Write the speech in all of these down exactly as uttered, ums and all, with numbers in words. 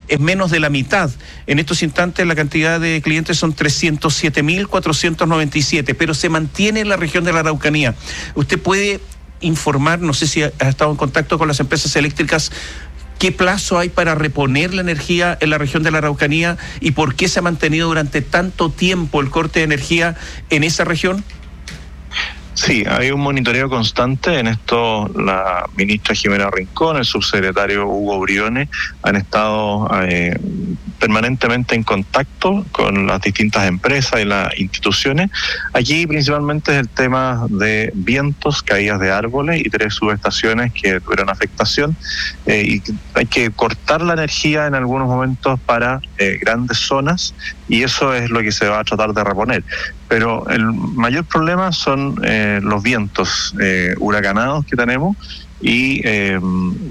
es menos de la mitad. En estos instantes la cantidad de clientes son trescientos siete mil cuatrocientos noventa y siete, pero se mantiene en la región de la Araucanía. Usted puede informar, no sé si ha, ha estado en contacto con las empresas eléctricas, ¿qué plazo hay para reponer la energía en la región de la Araucanía y por qué se ha mantenido durante tanto tiempo el corte de energía en esa región? Sí, hay un monitoreo constante. En esto la ministra Jimena Rincón, el subsecretario Hugo Briones han estado eh, permanentemente en contacto con las distintas empresas y las instituciones. Aquí principalmente es el tema de vientos, caídas de árboles y tres subestaciones que tuvieron afectación. Eh, y hay que cortar la energía en algunos momentos para eh, grandes zonas y eso es lo que se va a tratar de reponer. Pero el mayor problema son eh, los vientos eh, huracanados que tenemos y eh,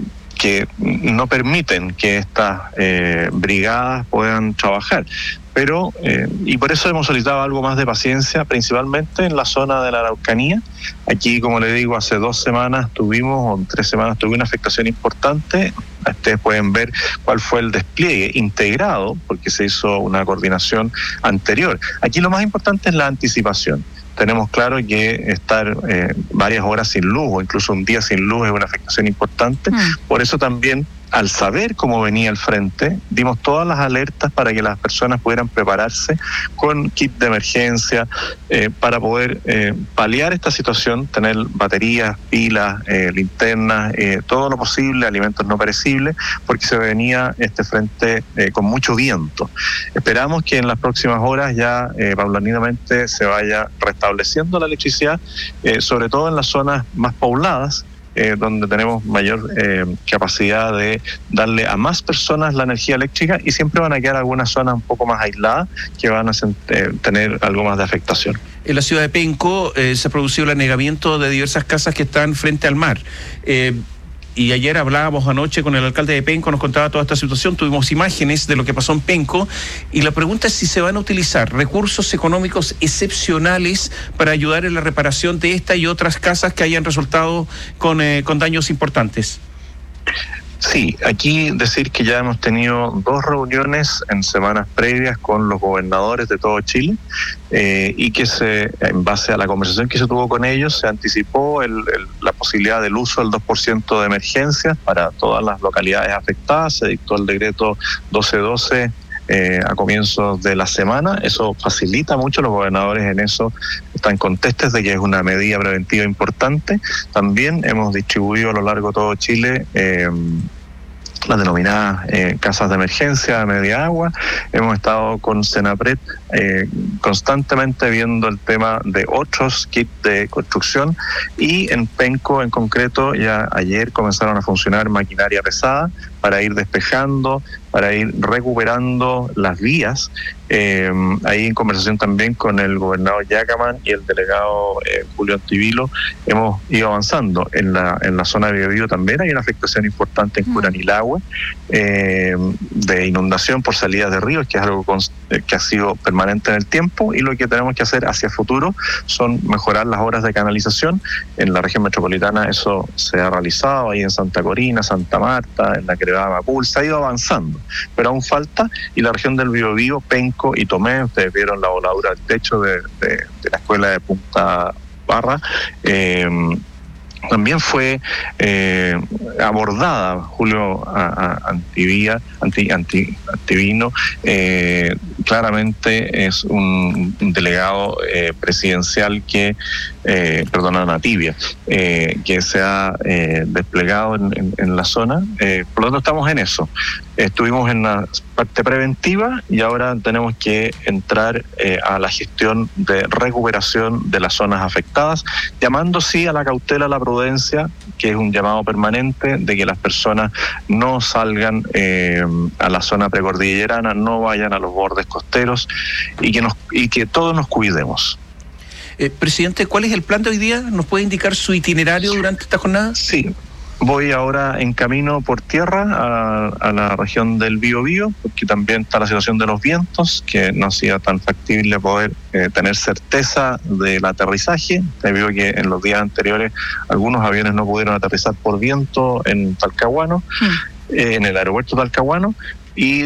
que no permiten que estas eh, brigadas puedan trabajar. Pero, eh, y por eso hemos solicitado algo más de paciencia, principalmente en la zona de la Araucanía. Aquí, como le digo, hace dos semanas tuvimos, o tres semanas tuvimos una afectación importante. Ustedes pueden ver cuál fue el despliegue integrado, porque se hizo una coordinación anterior. Aquí lo más importante es la anticipación. Tenemos claro que estar eh, varias horas sin luz o incluso un día sin luz es una afectación importante. Mm. Por eso también, al saber cómo venía el frente, dimos todas las alertas para que las personas pudieran prepararse con kit de emergencia eh, para poder eh, paliar esta situación, tener baterías, pilas, eh, linternas, eh, todo lo posible, alimentos no perecibles, porque se venía este frente eh, con mucho viento. Esperamos que en las próximas horas ya eh, paulatinamente se vaya restableciendo la electricidad, eh, sobre todo en las zonas más pobladas, Eh, donde tenemos mayor eh, capacidad de darle a más personas la energía eléctrica y siempre van a quedar algunas zonas un poco más aisladas que van a eh, tener algo más de afectación. En la ciudad de Penco eh, se ha producido el anegamiento de diversas casas que están frente al mar. Eh, Y ayer hablábamos anoche con el alcalde de Penco, nos contaba toda esta situación, tuvimos imágenes de lo que pasó en Penco, y la pregunta es si se van a utilizar recursos económicos excepcionales para ayudar en la reparación de esta y otras casas que hayan resultado con, eh, con daños importantes. Sí, aquí decir que ya hemos tenido dos reuniones en semanas previas con los gobernadores de todo Chile eh, y que se, en base a la conversación que se tuvo con ellos, se anticipó el, el, la posibilidad del uso del dos por ciento de emergencias para todas las localidades afectadas. Se dictó el decreto doce doce Eh, a comienzos de la semana. Eso facilita mucho, los gobernadores en eso están contestes de que es una medida preventiva importante. También hemos distribuido a lo largo de todo Chile eh, las denominadas eh, casas de emergencia a media agua. Hemos estado con Senapred eh, constantemente viendo el tema de otros kits de construcción y en Penco en concreto ya ayer comenzaron a funcionar maquinaria pesada para ir despejando, para ir recuperando las vías. Eh, ahí en conversación también con el gobernador Yacaman y el delegado eh, Julio Antivilo hemos ido avanzando. En la en la zona de Biobío también hay una afectación importante en Curanilahue eh, de inundación por salidas de ríos, que es algo const- que ha sido permanente en el tiempo, y lo que tenemos que hacer hacia futuro son mejorar las obras de canalización. En la región metropolitana eso se ha realizado, ahí en Santa Corina, Santa Marta, en la Quebrada Macul, se ha ido avanzando, pero aún falta, y la región del Biobío, Penco y Tomé, ustedes vieron la voladura del techo de, de, de la escuela de Punta Barra, eh, también fue eh, abordada. Julio a, a, Antivía, anti, anti, Antivino, eh, claramente es un, un delegado eh, presidencial que, eh, perdona, Nativia, eh, que se ha eh, desplegado en, en, en la zona. Eh, por lo tanto, estamos en eso. Estuvimos en la parte preventiva y ahora tenemos que entrar eh, a la gestión de recuperación de las zonas afectadas, llamando sí a la cautela, a la prudencia, que es un llamado permanente de que las personas no salgan eh, a la zona precordillerana, no vayan a los bordes costeros y que, nos, y que todos nos cuidemos. Eh, presidente, ¿cuál es el plan de hoy día? ¿Nos puede indicar su itinerario durante esta jornada? Sí. Voy ahora en camino por tierra a, a la región del Biobío, porque también está la situación de los vientos, que no ha sido tan factible poder eh, tener certeza del aterrizaje. Debido a que en los días anteriores algunos aviones no pudieron aterrizar por viento en Talcahuano, mm. eh, en el aeropuerto de Talcahuano, y